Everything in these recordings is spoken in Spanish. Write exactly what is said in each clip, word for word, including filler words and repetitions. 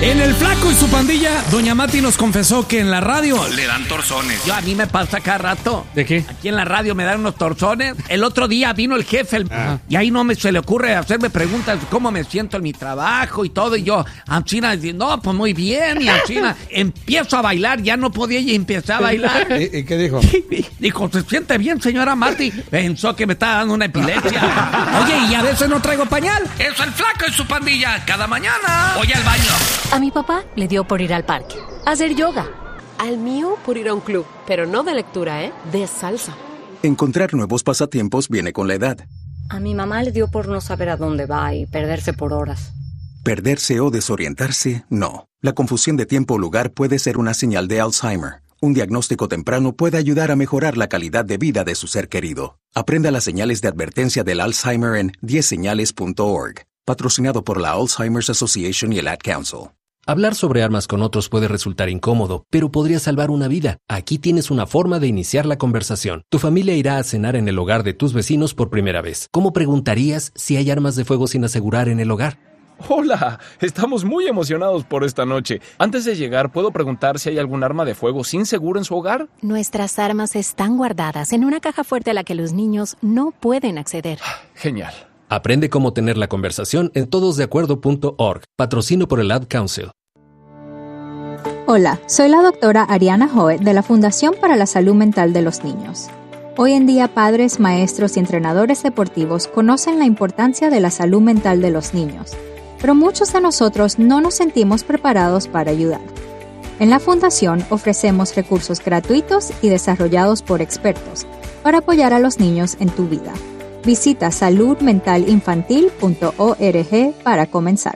En El Flaco y su pandilla, doña Mati nos confesó que en la radio le dan torzones. Yo, a mí me pasa cada rato. ¿De qué? Aquí en la radio me dan unos torzones. El otro día vino el jefe el, ah. y ahí no me se le ocurre hacerme preguntas de cómo me siento en mi trabajo y todo. Y yo, a China, no, pues muy bien. Y a China empiezo a bailar, ya no podía y empecé a bailar. ¿Y, y qué dijo? Dijo, ¿se siente bien, señora Mati? Pensó que me estaba dando una epilepsia. Oye, y a veces no traigo pañal. Es El Flaco y su pandilla. Cada mañana voy al baño. A mi papá le dio por ir al parque, a hacer yoga. Al mío por ir a un club, pero no de lectura, ¿eh? De salsa. Encontrar nuevos pasatiempos viene con la edad. A mi mamá le dio por no saber a dónde va y perderse por horas. Perderse o desorientarse, no. La confusión de tiempo o lugar puede ser una señal de Alzheimer. Un diagnóstico temprano puede ayudar a mejorar la calidad de vida de su ser querido. Aprenda las señales de advertencia del Alzheimer en diez señales punto org. Patrocinado por la Alzheimer's Association y el Ad Council. Hablar sobre armas con otros puede resultar incómodo, pero podría salvar una vida. Aquí tienes una forma de iniciar la conversación. Tu familia irá a cenar en el hogar de tus vecinos por primera vez. ¿Cómo preguntarías si hay armas de fuego sin asegurar en el hogar? Hola, estamos muy emocionados por esta noche. Antes de llegar, ¿puedo preguntar si hay algún arma de fuego sin seguro en su hogar? Nuestras armas están guardadas en una caja fuerte a la que los niños no pueden acceder. Genial. Aprende cómo tener la conversación en todos de acuerdo punto org. Patrocino por el Ad Council. Hola, soy la doctora Ariana Hoet de la Fundación para la Salud Mental de los Niños. Hoy en día, padres, maestros y entrenadores deportivos conocen la importancia de la salud mental de los niños, pero muchos de nosotros no nos sentimos preparados para ayudar. En la Fundación ofrecemos recursos gratuitos y desarrollados por expertos para apoyar a los niños en tu vida. Visita salud mental infantil punto org para comenzar.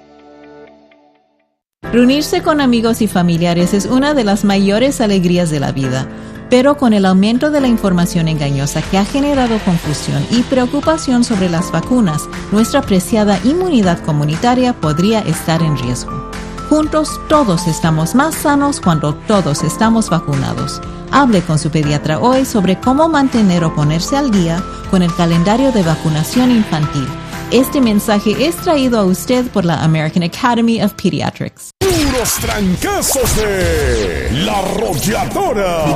Reunirse con amigos y familiares es una de las mayores alegrías de la vida, pero con el aumento de la información engañosa que ha generado confusión y preocupación sobre las vacunas, nuestra preciada inmunidad comunitaria podría estar en riesgo. Juntos todos estamos más sanos cuando todos estamos vacunados. Hable con su pediatra hoy sobre cómo mantener o ponerse al día con el calendario de vacunación infantil. Este mensaje es traído a usted por la American Academy of Pediatrics. Puros trancazos de La Arrolladora.